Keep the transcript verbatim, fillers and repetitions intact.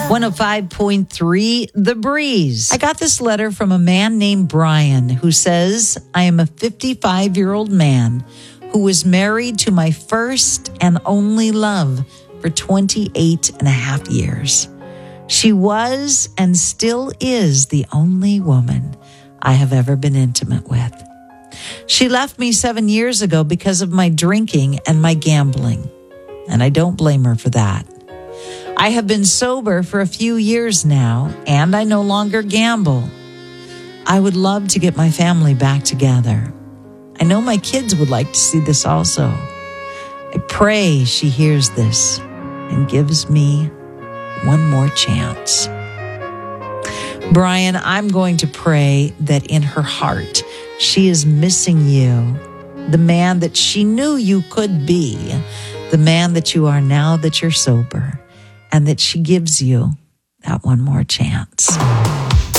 one oh five point three The Breeze. I got this letter from a man named Brian who says, I am a fifty-five-year-old man who was married to my first and only love for twenty-eight and a half years. She was and still is the only woman I have ever been intimate with. She left me seven years ago because of my drinking and my gambling, and I don't blame her for that. I have been sober for a few years now, and I no longer gamble. I would love to get my family back together. I know my kids would like to see this also. I pray she hears this and gives me one more chance. Brian, I'm going to pray that in her heart, she is missing you, the man that she knew you could be, the man that you are now that you're sober, and that she gives you that one more chance.